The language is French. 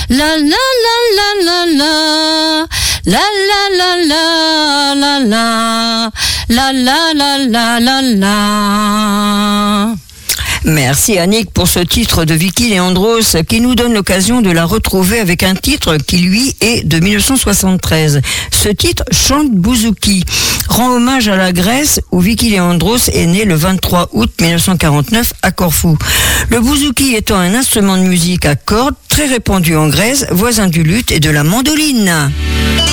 La la la la la la. La la la la la la. La la la la la la. Merci Annick pour ce titre de Vicky Leandros qui nous donne l'occasion de la retrouver avec un titre qui lui est de 1973. Ce titre, Chante Bouzouki, rend hommage à la Grèce où Vicky Leandros est née le 23 août 1949 à Corfou. Le bouzouki étant un instrument de musique à cordes très répandu en Grèce, voisin du luth et de la mandoline.